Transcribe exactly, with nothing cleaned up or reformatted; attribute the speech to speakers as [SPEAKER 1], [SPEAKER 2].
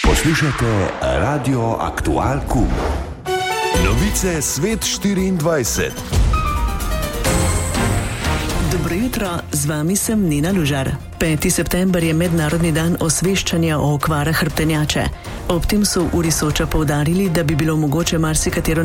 [SPEAKER 1] Poslušate Radio Aktual Kum. Novice Svet štiriindvajset.
[SPEAKER 2] Dobro jutro, z vami sem Nina Lužar. peti september je mednarodni dan osveščanja o okvarah hrbtenjače. Ob tem so v Uri Soča poudarili, da bi bilo mogoče marsikatero